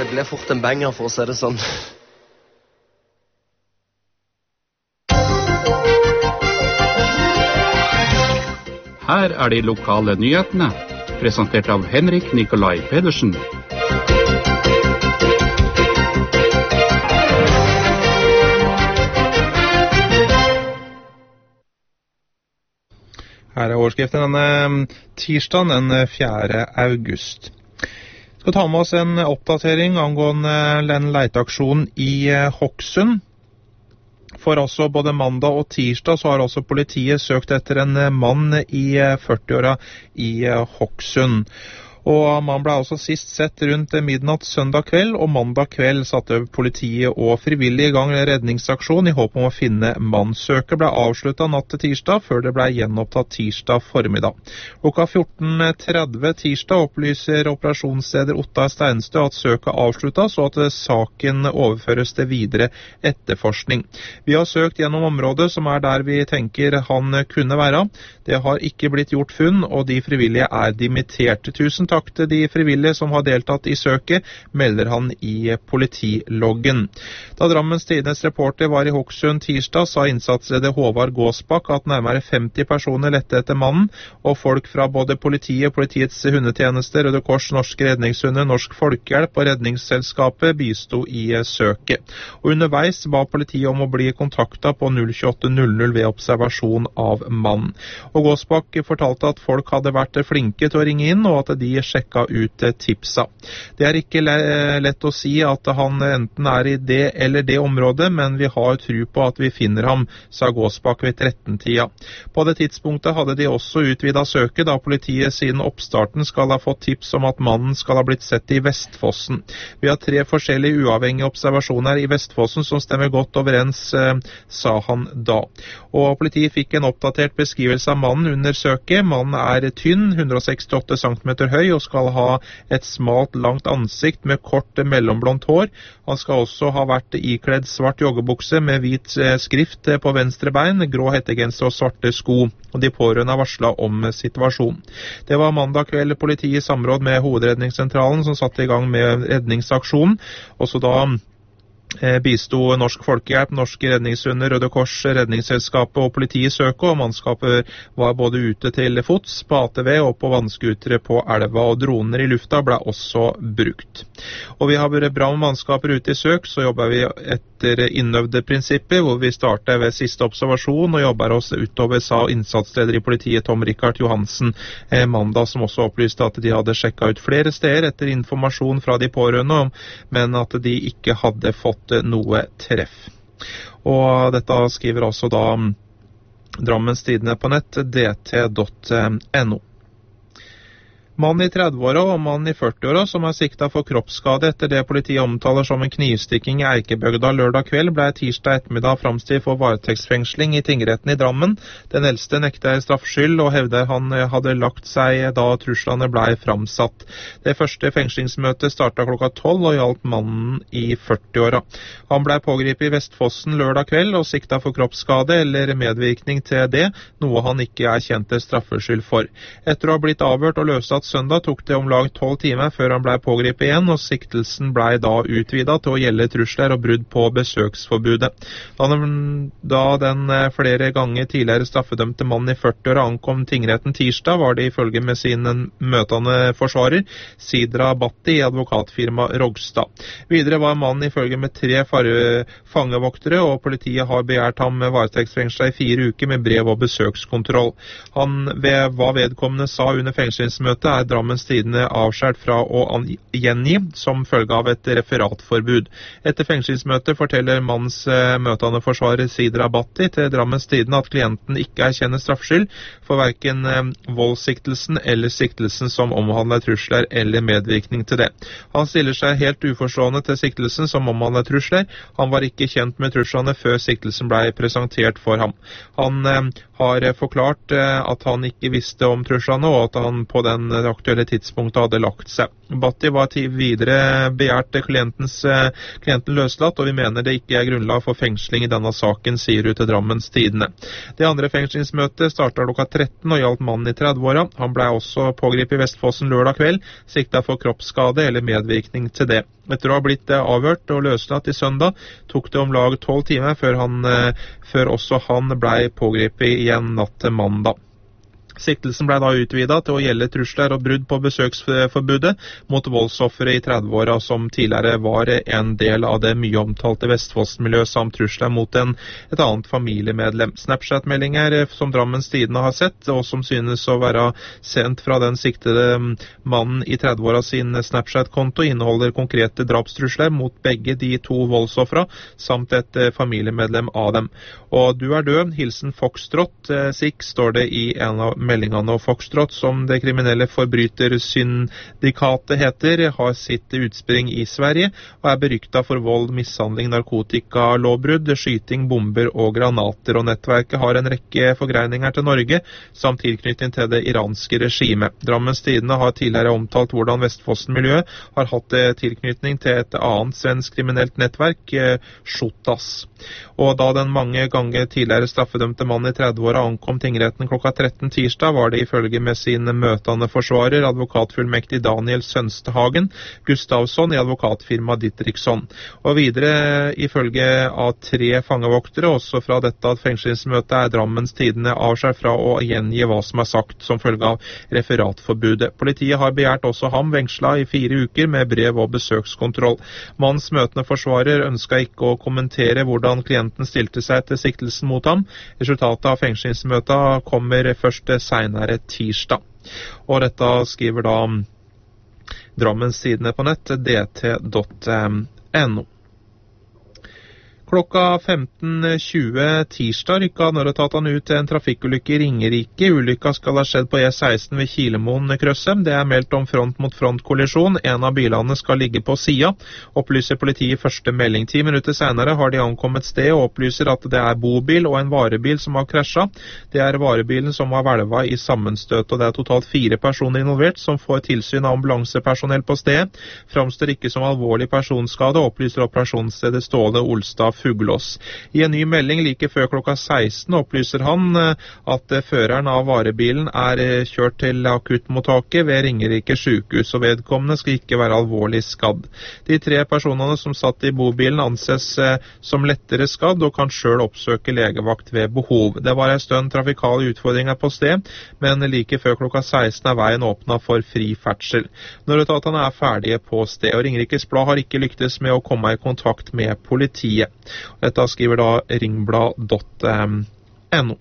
ble fort en banger, for å si det sånn. Her de lokale nyhetene, presentert av Henrik Nikolai Pedersen. Her overskriften denne tirsdagen den 4. august. Vi skal ta med oss en oppdatering angående den leiteaksjonen i Hokksund. For også både mandag og tirsdag så har også politiet søkt etter en mann i 40-åra i Hokksund. Og man ble altså sist sett rundt midnatt søndag kveld, og mandag kveld satte politiet og frivillige i gang en redningsaksjon i håp om å finne mann. Søket ble avsluttet natt til tirsdag, før det ble gjenopptatt tirsdag formiddag. Klokka 14.30 tirsdag opplyser operasjonsleder Ottar Steinstø at søket avsluttet, så at saken overføres til videre etterforskning. Vi har søkt gjennom området som der vi tenker han kunne være. Det har ikke blitt gjort funn, og de frivillige dimittert. Tusen takk til de frivillige som har deltatt i søket, melder han i politiloggen. Da Drammens Tidendes reporter var i Hokksund tirsdag, sa innsatsleder Håvard Gåsbakk at nærmere 50 personer lette etter mannen, og folk fra både politiet, politiets hundetjeneste, Røde Kors, Norske Redningshunder, Norsk Folkehjelp og Redningsselskapet bisto i søket. Og underveis ba politiet om å bli kontaktet på 02800 ved observasjon av mannen. Og Gåsbakk fortalte at folk hadde vært flinke til å ringe inn, og at de sjekka ut tipsa. Det ikke lett å si at han enten i det eller det området, men vi har tro på at vi finner ham, sa Gåsbakk ved 13-tida. På det tidspunktet hadde de også utvidet søket, da politiet siden oppstarten skal ha fått tips om at mannen skal ha blitt sett i Vestfossen. Vi har 3 forskjellige uavhengige observasjoner i Vestfossen som stemmer godt overens, sa han da. Og politiet fikk en oppdatert beskrivelse av mannen under søket. Mannen tynn, 168 cm høy, og skal ha et smalt, langt ansikt med kort mellomblondt hår. Han skal også ha vært ikledd svart joggebukse med hvit skrift på venstre bein, grå hettegenser og svarte sko. Og de pårørende har varslet om situasjonen. Det var mandag kveld politiet i samråd med Hovedredningssentralen som satte i gang med redningsaksjonen. Også da bisto Norsk Folkehjelp, Norske Redningshunder, Røde Kors, Redningsselskapet og politiet søket, og mannskapet var både ute til fots, på ATV og på vannskutere på elva, og droner i lufta ble også brukt. Og vi har vært bra med mannskaper ute i søk, så jobber vi etter innøvde prinsipper, hvor vi starter ved siste observasjon og jobber oss utover, sa innsatsleder i politiet Tom Rikard Johansen mandag, som også opplyste at de hadde sjekket ut flere steder etter informasjon fra de pårørende, men at de ikke hadde fått noe treff. Og dette skriver også da Drammens Tidende på nett, dt.no. Mann i 30-åra og mann i 40-åra som siktet for kroppsskade etter det politiet omtaler som en knivstikking i Eikebøgda lørdag kveld, ble tirsdag ettermiddag framstilt for varetektsfengsling i tingretten i Drammen. Den eldste nekter straffskyld og hevder han hadde lagt seg da truslene ble framsatt. Det første fengslingsmøtet startet klokka 12 og hjalp mannen i 40-åra. Han ble pågripet i Vestfossen lørdag kveld og siktet for kroppsskade eller medvirkning til det, noe han ikke kjent straffskyld for. Etter å ha blitt avhørt og løslatt søndag tok det om lag 12 timer før han ble pågripet igjen, og siktelsen ble da utvidet til å gjelde trusler og brudd på besøksforbudet. Da den flere ganger tidligere straffedømte mannen i 40-åra ankom tingretten tirsdag, var det ifølge med sin møtende forsvarer, Sidra Batti i advokatfirma Rogstad. Videre var mannen ifølge med 3 fangevoktere, og politiet har begjært ham varetektsfengslet i 4 uker med brev og besøkskontroll. Hva vedkommende sa under fengslingsmøtet Drammens Tidende avskjært fra å gjengi som følge av et referatforbud. Etter fengslingsmøtet forteller mannens møtende forsvarer Sidra Batti til Drammens Tidende at klienten ikke erkjenner straffskyld for hverken voldssiktelsen eller siktelsen som omhandler trusler eller medvirkning til det. Han stiller seg helt uforstående til siktelsen som omhandler trusler. Han var ikke kjent med truslene før siktelsen ble presentert for ham. Han har forklart at han ikke visste om truslene, og at han på den det aktuelle tidspunktet hadde lagt seg. Bhatti var videre begjært klienten løslatt, og vi mener det ikke er grunnlag for fengsling i denne saken, sier hun til Drammens Tidende. Det andre fengslingsmøtet startet klokka 13 og gjaldt mannen i 30-åra. Han ble også pågrepet i Vestfossen lørdag kveld, siktet for kroppsskade eller medvirkning til det. Etter å ha blitt avhørt og løslatt i søndag, tok det om lag 12 timer før også han ble pågrepet igjen natt til mandag. Siktelsen ble da utvidet til å gjelde trusler og brudd på besøksforbudet mot voldsoffere i 30-åra som tidligere var en del av det mye omtalte Vestfossen-miljøet samt trusler mot et annet familiemedlem. Snapchat-meldinger som Drammens Tidende har sett, og som synes å være sendt fra den siktede mannen i 30-åra sin Snapchat-konto, inneholder konkrete drapstrusler mot begge de to voldsoffere samt et familiemedlem av dem. Og du er død, hilsen Foxtrot, Sik, står det i en av meldingene. Og Foxtrot, som det kriminelle forbrytersyndikatet heter, har sitt utspring i Sverige og er beryktet for vold, mishandling, narkotika, lovbrudd, skyting, bomber og granater. Og nettverket har en rekke forgreininger til Norge, samt tilknytning til det iranske regimet. Drammens Tidende har tidligere omtalt hvordan Vestfossen-miljøet har hatt tilknytning til et annet svensk kriminelt nettverk, Shotas. Og da den mange ganger tidligere straffedømte mann i 30-åra ankom tingretten klokka 13 tirsdag, var det ifølge med sin møtende forsvarer, advokatfullmektig Daniel Sønstehagen Gustavsson i advokatfirma Dittriksson. Og videre ifølge av 3 fangevoktere, også fra dette fengslingsmøtet, er Drammens Tidende av seg fra å gjengi hva som er sagt som følge av referatforbudet. Politiet har begjært også ham vengslet i 4 uker med brev og besøkskontroll. Mannens møtende forsvarer ønsket ikke å kommentere hvordan klienten stilte seg til siktelsen mot ham. Resultatet av fengslingsmøtet kommer først senere tirsdag. Og dette skriver da Drammens Tidende på nett, dt.no. Klokka 15.20 tirsdag rykket nødetatene ut til en trafikkulykke i Ringerike. Ulykka skal ha skjedd på E16 ved Kilemoen-krysset. Det er meldt om front-mot-front-kollisjon. En av bilene skal ligge på sida, opplyser politiet i første melding. 10 minutter senere har de ankommet sted og opplyser at det er bobil og en varebil som har krasjet. Det er varebilen som har hvelvet i sammenstøt, og det er totalt 4 personer involvert som får tilsyn av ambulansepersonell på stedet. Framstår ikke som alvorlig personskade, opplyser operasjonsstedet Ståle Olstad Fuglås. I en ny melding like før klokka 16 opplyser han at føreren av varebilen er kjørt til akuttmottaket ved Ringerike sykehus, og vedkommende skal ikke være alvorlig skadd. De 3 personene som satt i bobilen anses som lettere skadd og kan selv oppsøke legevakt ved behov. Det var en stund trafikale utfordringer på sted, men like før klokka 16 er veien åpnet for fri ferdsel. Nødetatene er ferdige på sted, og Ringerikes Blad har ikke lyktes med å komme i kontakt med politiet. Dette skriver da ringblad.no.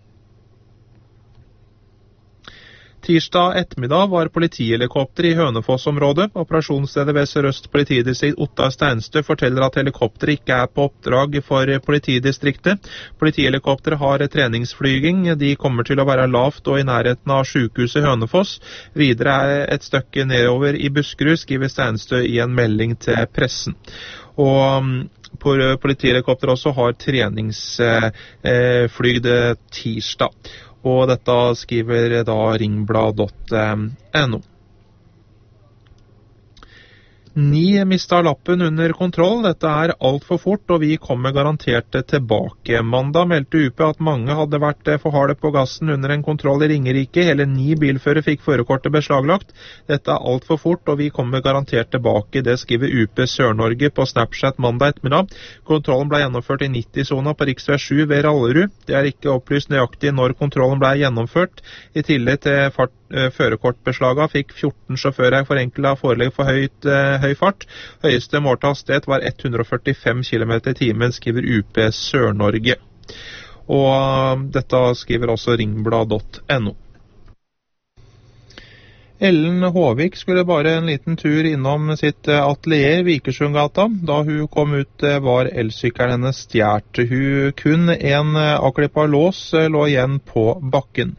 Tirsdag ettermiddag var politihelikopter i Hønefoss-området. Operasjonsstedet ved Sør-Øst politidistrikt Ottar Steinstø forteller at helikopteret ikke er på oppdrag for politidistriktet. Politihelikopteret har treningsflyging. De kommer til å være lavt og i nærheten av sykehuset Hønefoss. Videre er et stykke nedover i Buskerud, skriver Steinstø i en melding til pressen. Og politihelikopter også har treningsflygd tirsdag. Og dette skriver da ringblad.no. 9 mistet lappen under kontroll. Dette er alt for fort, og vi kommer garantert tilbake. Mandag meldte UP at mange hadde vært for harde på gassen under en kontroll i Ringerike. Hele 9 bilførere fikk førerkortet beslaglagt. Dette er alt for fort, og vi kommer garantert tilbake. Det skriver UP Sør-Norge på Snapchat mandag ettermiddag. Kontrollen ble gjennomført i 90-sona på Riksvei 7 ved Rallerud. Det er ikke opplyst nøyaktig når kontrollen ble gjennomført. I tillegg til førerkortbeslaget fikk 14 sjåfører forenklet forelegg for høy fart. Høyeste målte hastighet var 145 km i timen, skriver UP Sør-Norge. Og dette skriver også ringblad.no. Ellen Håvik skulle bare en liten tur innom sitt atelier i Vikersundgata. Da hun kom ut var elsykkelen hennes stjert. Kun en avklippet lås lå igjen på bakken.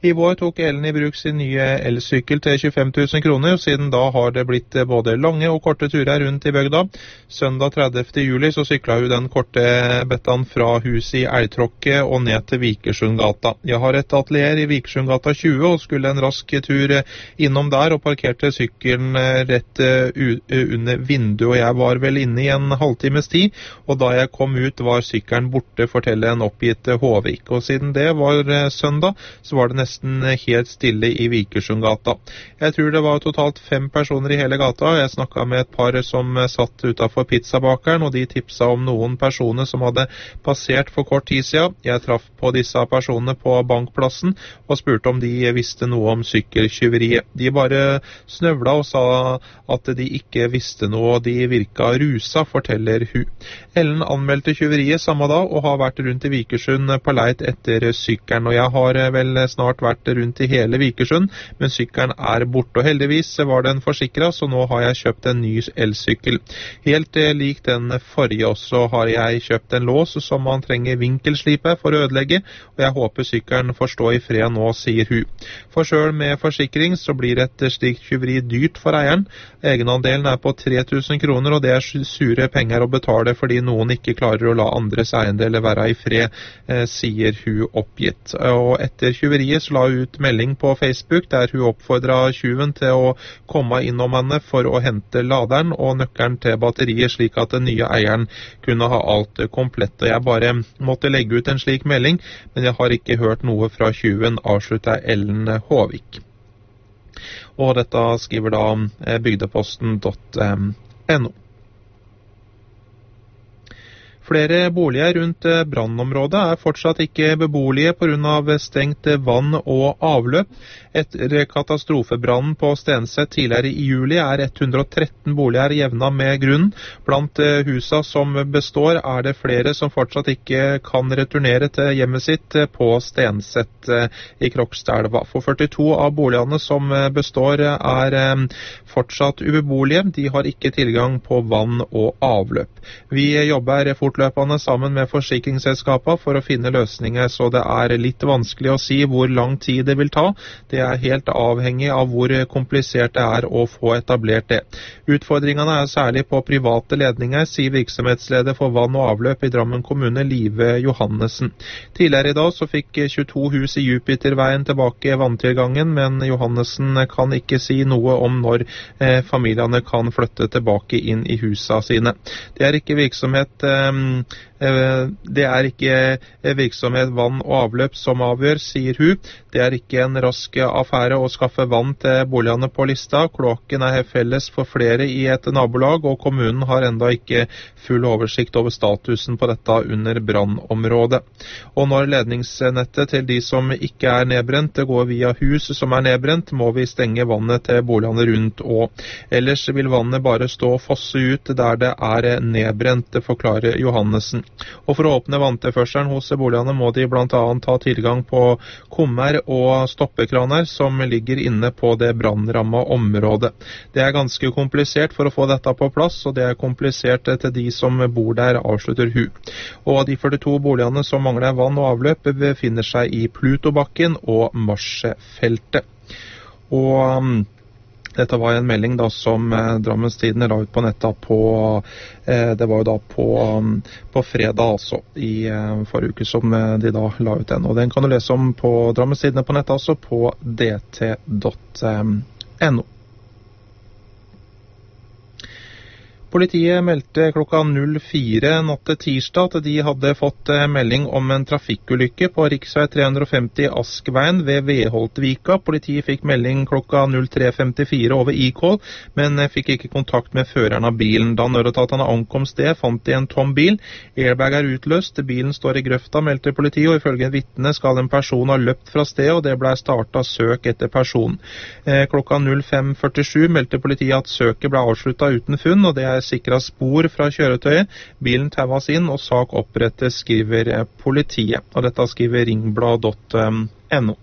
I vår tok Ellen i bruk sin nye elsykkel til 25 000 kroner, og siden da har det blitt både lange og korte turer rundt i bygda. Søndag 30. juli så syklet hun den korte bettaen fra huset i Elgtråkke og ned til Vikersundgata. Jeg har et atelier i Vikersundgata 20 og skulle en rask tur innom der og parkerte sykkelen rett under vinduet, og jeg var vel inne i en halvtimes tid, og da jeg kom ut var sykkelen borte, forteller en oppgitt Håvik. Og siden det var søndag, så var det nesten helt stille i Vikersundgata. Jeg tror det var totalt 5 personer i hele gata. Jeg snakket med et par som satt utenfor pizzabakeren, og de tipsa om noen personer som hadde passert for kort tid siden. Jeg traff på disse personene på bankplassen og spurte om de visste noe om sykkeltyveriet. De bare snøvla og sa at de ikke visste noe, og de virka rusa, forteller hun. Ellen anmeldte tyveriet samme dag og har vært rundt i Vikersund på leit etter sykkelen, og jeg har vel snart vært rundt i hele Vikersund, men sykkelen er borte, og heldigvis var den forsikret, så nå har jeg kjøpt en ny elsykkel. Helt lik den forrige også har jeg kjøpt en lås som man trenger vinkelslipe for å ødelegge, og jeg håper sykkelen får stå i fred nå, sier hun. For selv med forsikring så blir et slikt tyveri dyrt for eieren. Egenandelen er på 3 000 kroner, og det er sure penger å betale fordi noen ikke klarer å la andres eiendeler være i fred, sier hun oppgitt. Og etter tyveriet så la hun ut melding på Facebook der hun oppfordret tyven til å komme innom henne for å hente laderen og nøkkelen til batteriet, slik at den nye eieren kunne ha alt komplett. Og jeg bare måtte legge ut en slik melding, men jeg har ikke hørt noe fra tyven, avslutter Ellen Håvik. Og dette skriver da bygdeposten.no. Flere boliger rundt brannområdet er fortsatt ikke beboelige på grunn av stengt vann og avløp. Etter katastrofebrannen på Stenset tidligere i juli er 113 boliger jevna med grunnen. Blant husa som består er det flere som fortsatt ikke kan returnere til hjemmet sitt på Stenset i Krokstadelva. For 42 av boligene som består er fortsatt ubeboelige. De har ikke tilgang på vann og avløp. Vi jobber fortløpende sammen med forsikringsselskapene for å finne løsninger, så det er litt vanskelig å si hvor lang tid det vil ta. Det er helt avhengig av hvor komplisert det er å få etablert det. Utfordringene er særlig på private ledninger, sier virksomhetsleder for vann og avløp i Drammen kommune, Live Johannessen. Tidligere i dag så fikk 22 hus i Jupiterveien tilbake vanntilgangen, men Johannessen kan ikke si noe om når familiene kan flytte tilbake inn i husa sine. Det er ikke virksomhet vann og avløp som avgjør, sier hun. Det er ikke en rask affære å skaffe vann til boligene på lista. Kloakken er felles for flere i et nabolag, og kommunen har enda ikke full oversikt over statusen på dette under brannområdet. Og når ledningsnettet til de som ikke er nedbrent går via hus som er nedbrent, må vi stenge vannet til boligene rundt og. Ellers vil vannet bare stå og fosse ut der det er nedbrent, forklarer Johannessen. Og for å åpne vanntilførselen hos boligene må de blant annet ha tilgang på kummer og stoppekraner som ligger inne på det brannramma området. Det er ganske komplisert for å få dette på plass, og det er komplisert til de som bor der, avslutter hun. Og de 42 boligene som mangler vann og avløp befinner seg i Plutobakken og Marsfeltet. Og dette var en melding da som Drammens Tidende la ut på nettet det var jo da på fredag altså, i forrige uke som de da la ut den. Og den kan du lese om på Drammens Tidende på nettet, altså på dt.no. Politiet meldte klokka 04 natt til tirsdag at de hadde fått melding om en trafikkulykke på riksvei 350 Askveien ved Veholtvika. Politiet fikk melding klokka 03.54 over e-call, men fikk ikke kontakt med føreren av bilen. Da nødetatene ankom sted, fant de en tom bil. Airbag er utløst, bilen står i grøfta, meldte politiet, og ifølge en vitne skal en person ha løpt fra stedet, og det ble startet søk etter personen. Klokka 05.47 meldte politiet at søket ble avsluttet uten funn, og det er sikret spor fra kjøretøyet. Bilen taues inn, og sak opprettes, skriver politiet. Og dette skriver ringblad.no.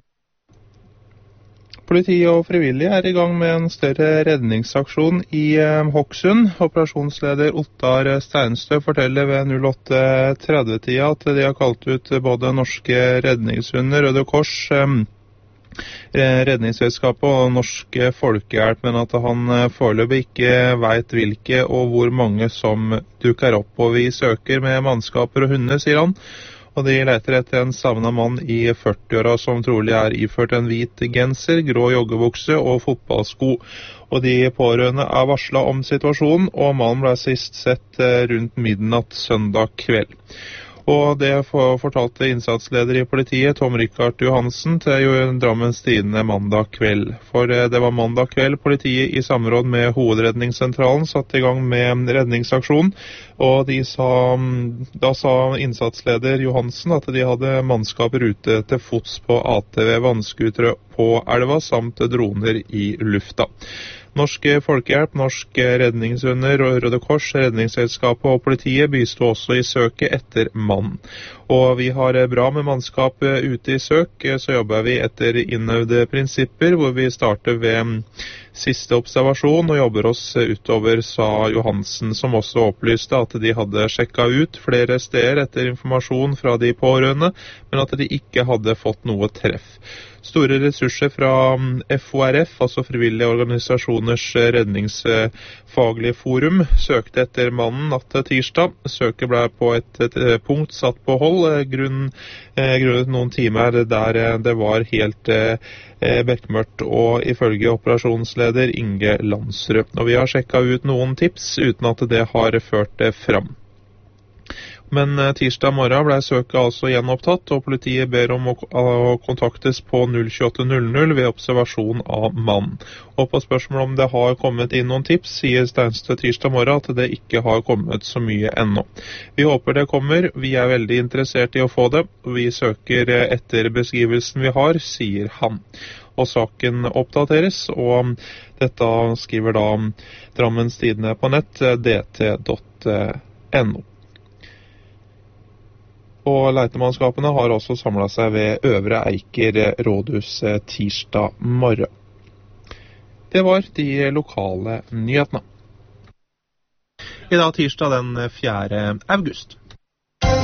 Politiet og frivillige er i gang med en større redningsaksjon i Hokksund. Operasjonsleder Ottar Steinstø forteller ved 08.30-tida at de har kalt ut både norske redningshunder, Røde Kors, Redningsselskapet og Norsk Folkehjelp, men at han foreløpig ikke vet hvilke og hvor mange som dukker opp. Og vi søker med mannskaper og hunder, sier han. Og de leter etter en savnet mann i 40-åra som trolig iført en hvit genser, grå joggebukse og fotballsko. Og de pårørende varslet om situasjonen, og mannen ble sist sett rundt midnatt søndag kveld. Og det fortalte innsatsleder i politiet, Tom Rikard Johansen, til Drammens Tidende mandag kveld. For det var mandag kveld politiet i samråd med hovedredningssentralen satte i gang med redningsaksjon, og da sa innsatsleder Johansen at de hadde mannskaper ute til fots på ATV, vannskutere på elva, samt droner i lufta. Norsk Folkehjelp, Norsk Redningshunder, Røde Kors, Redningsselskapet og politiet bistod også i søket etter mannen. Og vi har bra med mannskap ute i søk, så jobber vi etter innøvde prinsipper, hvor vi starter ved siste observasjon og jobber oss utover, sa Johansen, som også opplyste at de hadde sjekket ut flere steder etter informasjon fra de pårørende, men at de ikke hadde fått noe treff. Store ressurser fra FORF, altså Frivillige Organisasjoners redningsfaglige forum, søkte etter mannen natt til tirsdag. Søket ble på et punkt satt på hold, grunnet noen timer der det var helt bekmørkt, og ifølge operasjonsleder Inge Landsrud. Og vi har sjekket ut noen tips uten at det har ført fram. Men tirsdag morgen ble søket altså gjenopptatt, og politiet ber om å kontaktes på 02800 ved observasjon av mann. Og på spørsmål om det har kommet inn noen tips, sier Steinstø tirsdag morgen at det ikke har kommet så mye ennå. Vi håper det kommer, vi veldig interessert i å få det, og vi søker etter beskrivelsen vi har, sier han. Og saken oppdateres, og dette skriver da Drammens Tidende på nett, dt.no. Og leitemannskapene har også samlet seg ved Øvre Eiker rådhus tirsdag morgen. Det var de lokale nyhetene. I dag tirsdag den 4. august.